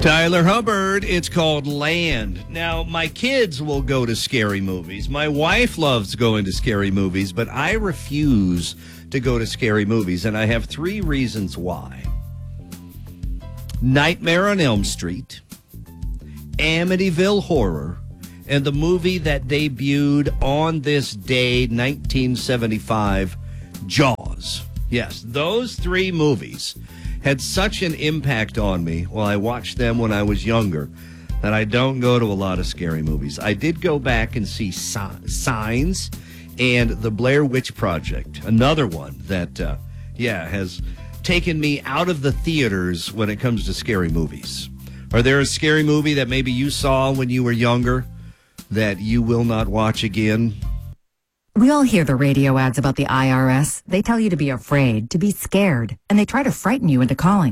Tyler Hubbard, it's called Land. Now, my kids will go to scary movies. My wife loves going to scary movies, but I refuse to go to scary movies, and I have 3 reasons why. Nightmare on Elm Street, Amityville Horror, and the movie that debuted on this day, 1975, Jaws. Yes, those 3 movies had such an impact on me while I watched them when I was younger that I don't go to a lot of scary movies. I did go back and see Signs and The Blair Witch Project, another one that, has taken me out of the theaters when it comes to scary movies. Are there a scary movie that maybe you saw when you were younger that you will not watch again? We all hear the radio ads about the IRS. They tell you to be afraid, to be scared, and they try to frighten you into calling.